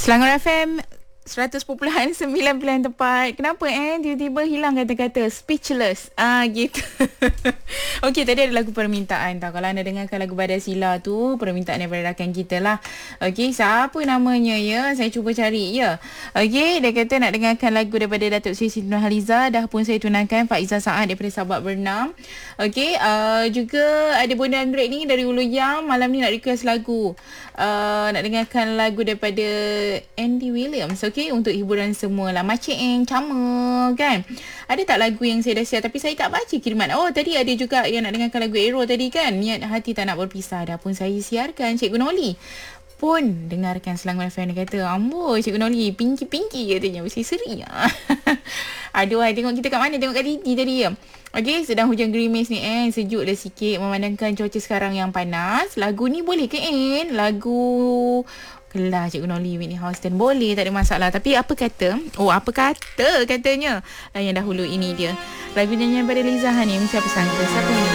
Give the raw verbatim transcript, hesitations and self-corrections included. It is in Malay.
Selangor F M seratus perpuluhan sembilan pilihan tepat. Kenapa eh tiba-tiba hilang kata-kata speechless. Ah gitu. Okey, tadi ada lagu permintaan tau. Kalau anda dengarkan lagu Badai Sila tu, permintaan daripada rakan kita lah. Okey, siapa namanya ya? Saya cuba cari ya. Okey, dia kata nak dengarkan lagu daripada Datuk Seri Siti Nurhaliza. Dah pun saya tunangkan Faizal Saad daripada Sabak Bernam. Okey, uh, juga ada Bonda Anggrek ni dari Ulu Yam. Malam ni nak request lagu. Uh, nak dengarkan lagu daripada Andy Williams. Okey, untuk hiburan semua lah. Macam Eng, Cama kan. Ada tak lagu yang saya dah share tapi saya tak baca kiriman. Oh, tadi ada juga yang nak dengarkan lagu Aero tadi kan. Niat hati tak nak berpisah. Dah pun saya siarkan. Cikgu Noli pun dengarkan Selangor F M. Dia kata, amboi Cikgu Noli, pinky-pinky katanya. Mesti seri. Aduh, tengok kita kat mana? Tengok kat T V tadi ya. Okey, sedang hujan gerimis ni eh. Sejuk dah sikit memandangkan cuaca sekarang yang panas. Lagu ni boleh ke En? Lagu Kelah Cikgu Noli, Whitney Houston boleh, tak ada masalah. Tapi apa kata? Oh, apa kata katanya? Yang dahulu ini dia. Lagu nyanyian pada Liza Hanim. Siapa sangka? Siapa ni?